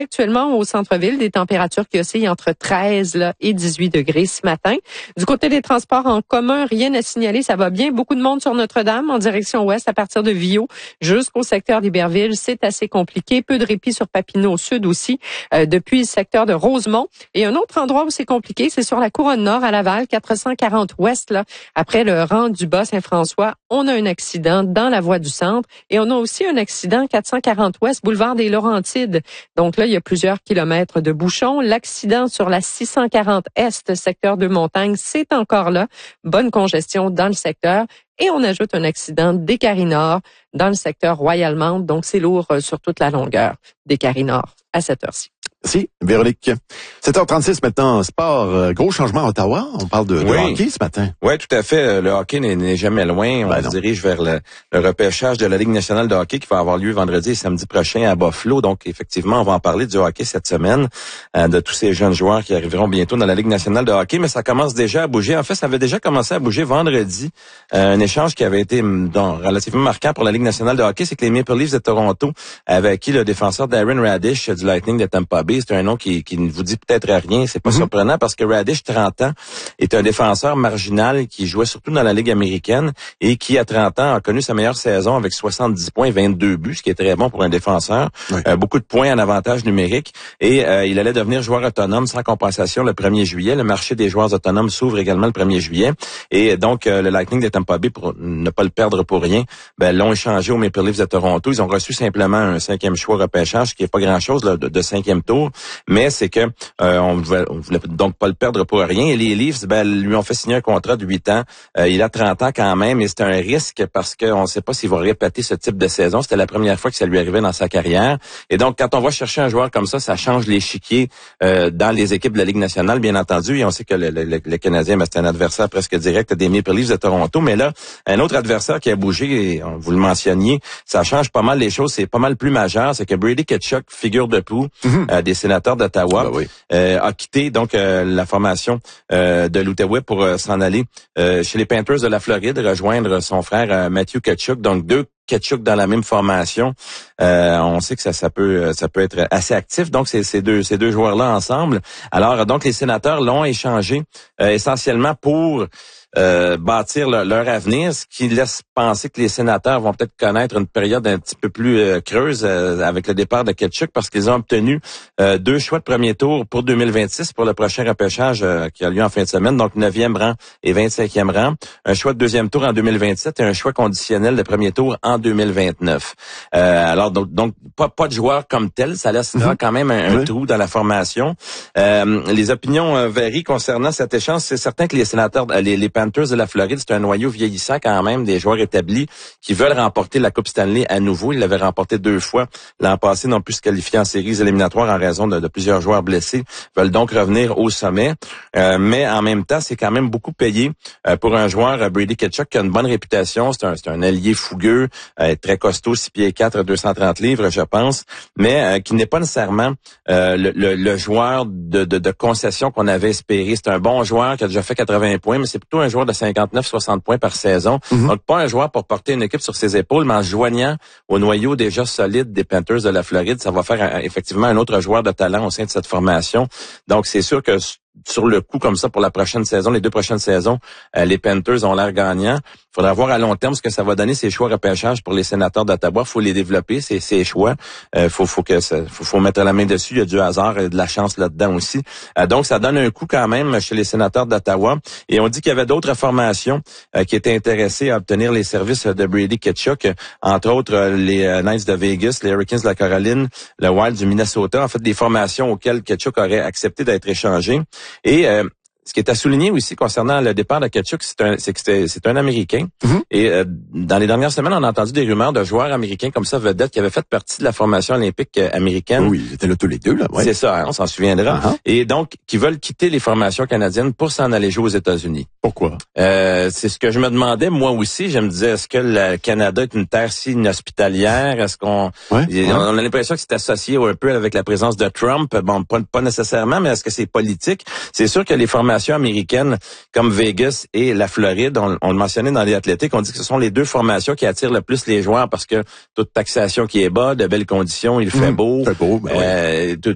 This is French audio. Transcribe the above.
Actuellement, au centre-ville, des températures qui oscillent entre 13 et 18 degrés ce matin. Du côté des transports en commun, rien à signaler. Ça va bien. Beaucoup de monde sur Notre-Dame en direction ouest à partir de Viau jusqu'au secteur d'Iberville. C'est assez compliqué. Peu de répit sur Papineau au sud aussi, depuis le secteur de Rosemont. Et un autre endroit où c'est compliqué, c'est sur la Couronne Nord à Laval, 440 ouest, là, après le rang du Bas-Saint-François. On a un accident dans la voie du centre et on a aussi un accident 440 ouest, boulevard des Laurentides. Donc là, il y a plusieurs kilomètres de bouchons. L'accident sur la 640 Est, secteur de Montagne, c'est encore là. Bonne congestion dans le secteur. Et on ajoute un accident des Carry-Nord dans le secteur Royal-Mount. Donc, c'est lourd sur toute la longueur des Carry-Nord à cette heure-ci. Merci, Véronique. 7h36 maintenant, sport. Gros changement à Ottawa. On parle de hockey ce matin. Oui, tout à fait. Le hockey n'est jamais loin. On se dirige vers le repêchage de la Ligue nationale de hockey qui va avoir lieu vendredi et samedi prochain à Buffalo. Donc, effectivement, on va en parler du hockey cette semaine, de tous ces jeunes joueurs qui arriveront bientôt dans la Ligue nationale de hockey. Mais ça commence déjà à bouger. En fait, ça avait déjà commencé à bouger vendredi. Un échange qui avait été relativement marquant pour la Ligue nationale de hockey, c'est que les Maple Leafs de Toronto avaient acquis le défenseur Darren Raddysh du Lightning de Tampa Bay. C'est un nom qui ne vous dit peut-être rien. C'est pas surprenant parce que Raddysh, 30 ans, est un défenseur marginal qui jouait surtout dans la Ligue américaine et qui, à 30 ans, a connu sa meilleure saison avec 70 points et 22 buts, ce qui est très bon pour un défenseur. Oui. Beaucoup de points en avantage numérique. Et il allait devenir joueur autonome sans compensation le 1er juillet. Le marché des joueurs autonomes s'ouvre également le 1er juillet. Et donc, le Lightning de Tampa Bay, pour ne pas le perdre pour rien, l'ont échangé aux Maple Leafs de Toronto. Ils ont reçu simplement un 5e choix repêchage, qui est pas grand-chose là, de 5e tour. Mais c'est que on voulait donc pas le perdre pour rien. Et les Leafs, lui ont fait signer un contrat de 8 ans. Il a 30 ans quand même, et c'est un risque parce qu'on ne sait pas s'il va répéter ce type de saison. C'était la première fois que ça lui arrivait dans sa carrière. Et donc, quand on va chercher un joueur comme ça change l'échiquier dans les équipes de la Ligue nationale, bien entendu. Et on sait que le Canadien, c'est un adversaire presque direct des Maple Leafs de Toronto. Mais là, un autre adversaire qui a bougé, et vous le mentionniez, ça change pas mal les choses. C'est pas mal plus majeur. C'est que Brady Tkachuk, figure de proue des Sénateurs d'Ottawa, a quitté donc la formation de l'Outaouais pour s'en aller chez les Panthers de la Floride, rejoindre son frère Matthew Tkachuk. Donc deux Tkachuk dans la même formation. On sait que ça peut être assez actif. Donc ces deux joueurs-là ensemble. Alors donc les Sénateurs l'ont échangé essentiellement pour bâtir leur avenir, ce qui laisse penser que les Sénateurs vont peut-être connaître une période un petit peu plus creuse avec le départ de Tkachuk, parce qu'ils ont obtenu 2 choix de premier tour pour 2026 pour le prochain repêchage qui a lieu en fin de semaine, donc 9e rang et 25e rang, un choix de 2e tour en 2027 et un choix conditionnel de premier tour en 2029. Alors donc pas de joueurs comme tel, ça laissera quand même un trou dans la formation. Les opinions varient concernant cet échange. C'est certain que les Sénateurs, les Panthers de la Floride, c'est un noyau vieillissant quand même, des joueurs établis qui veulent remporter la Coupe Stanley à nouveau. Ils l'avaient remporté 2 fois l'an passé, n'ont pu se qualifier en séries éliminatoires en raison de plusieurs joueurs blessés. Ils veulent donc revenir au sommet. Mais en même temps, c'est quand même beaucoup payé pour un joueur, Brady Tkachuk, qui a une bonne réputation. C'est un allié fougueux, très costaud, 6 pieds 4, 230 livres, je pense, mais qui n'est pas nécessairement le joueur de concession qu'on avait espéré. C'est un bon joueur qui a déjà fait 80 points, mais c'est plutôt un joueur de 59-60 points par saison. Donc, pas un joueur pour porter une équipe sur ses épaules, mais en se joignant au noyau déjà solide des Panthers de la Floride, ça va faire effectivement un autre joueur de talent au sein de cette formation. Donc, c'est sûr que sur le coup comme ça pour la prochaine saison, les 2 prochaines saisons, les Panthers ont l'air gagnants. Il faudra voir à long terme ce que ça va donner, ces choix repêchage pour les Sénateurs d'Ottawa. Il faut les développer, ces choix. Faut mettre la main dessus. Il y a du hasard et de la chance là-dedans aussi. Donc, ça donne un coup quand même chez les Sénateurs d'Ottawa. Et on dit qu'il y avait d'autres formations qui étaient intéressées à obtenir les services de Brady Tkachuk, entre autres les Knights de Vegas, les Hurricanes de la Caroline, le Wild du Minnesota. En fait, des formations auxquelles Tkachuk aurait accepté d'être échangé. Et ce qui est à souligner aussi concernant le départ de Tkachuk, c'est un Américain. Et dans les dernières semaines, on a entendu des rumeurs de joueurs américains comme ça, vedettes, qui avaient fait partie de la formation olympique américaine. Oui, ils étaient là tous les deux, là. Ouais. C'est ça, on s'en souviendra. Et donc, qui veulent quitter les formations canadiennes pour s'en aller jouer aux États-Unis. Pourquoi? C'est ce que je me demandais, moi aussi. Je me disais, est-ce que le Canada est une terre si inhospitalière? Est-ce qu'on... On a l'impression que c'est associé un peu avec la présence de Trump. Bon, pas nécessairement, mais est-ce que c'est politique? C'est sûr que les formations américaines comme Vegas et la Floride, on le mentionnait dans les athlétiques, on dit que ce sont les 2 formations qui attirent le plus les joueurs parce que toute taxation qui est bas, de belles conditions, il fait beau.